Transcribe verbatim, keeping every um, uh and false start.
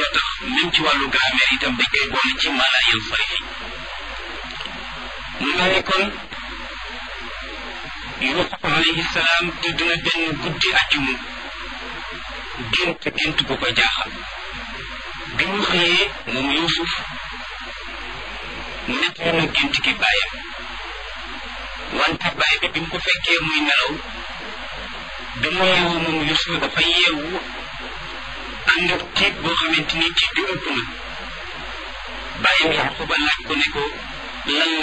looloo tax même ci wàllu grammaire itam dañ koy boole ci mala yansarifi mu mel ni kon Yuusuf alayhi salaam tëdd na benn guddi àjjuma gént gént bu ko jaaxal bi mu xëyee moom Yuusuf nettali na gént gi bàyyam wante baay bi bi mu ko fekkee muy nelaw bi mu yeewu moom Yuusuf dafa yeewu ànd ak tiit boo xamante ni tiit bi ëpp na bàyyam Yaquba laaj ko ne ko lan